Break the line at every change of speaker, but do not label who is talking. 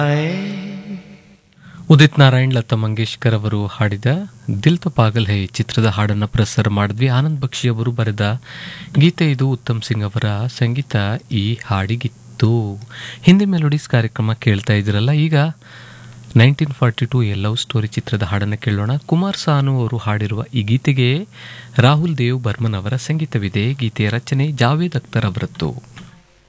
ಉದಿತ್ ನಾರಾಯಣ್, ಲತಾ ಮಂಗೇಶ್ಕರ್ ಅವರು ಹಾಡಿದ ದಿಲ್ ತೋ ಪಾಗಲ್ ಹೈ ಚಿತ್ರದ ಹಾಡನ್ನು ಪ್ರಸಾರ ಮಾಡಿದ್ವಿ. ಆನಂದ್ ಬಕ್ಷಿ ಅವರು ಬರೆದ ಗೀತೆ ಇದು. ಉತ್ತಮ್ ಸಿಂಗ್ ಅವರ ಸಂಗೀತ ಈ ಹಾಡಿಗಿತ್ತು. ಹಿಂದಿ ಮೆಲೋಡೀಸ್ ಕಾರ್ಯಕ್ರಮ ಕೇಳ್ತಾ ಇದ್ದೀರಲ್ಲ. ಈಗ 1942 ಎ ಲವ್ ಸ್ಟೋರಿ ಚಿತ್ರದ ಹಾಡನ್ನು ಕೇಳೋಣ. ಕುಮಾರ್ ಸಾನು ಅವರು ಹಾಡಿರುವ ಈ ಗೀತೆಗೆ ರಾಹುಲ್ ದೇವ್ ಬರ್ಮನ್ ಅವರ ಸಂಗೀತವಿದೆ. ಗೀತೆಯ ರಚನೆ ಜಾವೇದ್ ಅಖ್ತರ್ ಅವರದ್ದು.